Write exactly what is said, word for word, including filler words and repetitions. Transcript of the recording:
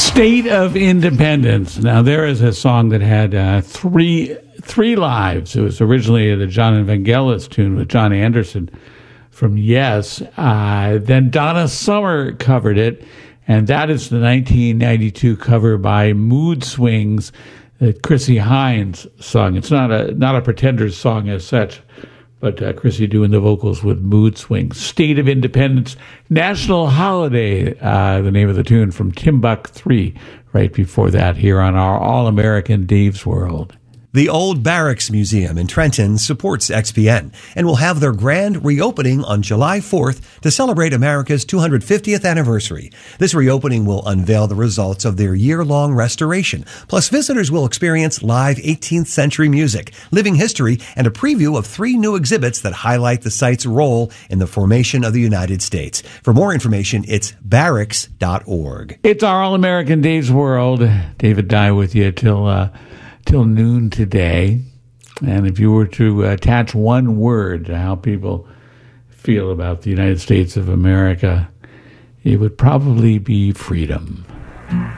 State of Independence. Now, there is a song that had uh, three three lives. It was originally the John Evangelis tune with John Anderson from Yes. Uh, then Donna Summer covered it, and that is the nineteen ninety-two cover by Mood Swings that Chrissie Hynde sung. It's not a not a Pretenders song as such, but uh, Chrissie doing the vocals with Mood Swings. State of Independence, National Holiday, uh, the name of the tune from Timbuk three, right before that here on our All-American Dave's World. The Old Barracks Museum in Trenton supports X P N and will have their grand reopening on July fourth to celebrate America's two hundred fiftieth anniversary. This reopening will unveil the results of their year-long restoration. Plus, visitors will experience live eighteenth century music, living history, and a preview of three new exhibits that highlight the site's role in the formation of the United States. For more information, it's barracks dot org. It's our All-American Dave's World. David Dye with you till... Uh, till noon today. And if you were to attach one word to how people feel about the United States of America, it would probably be freedom.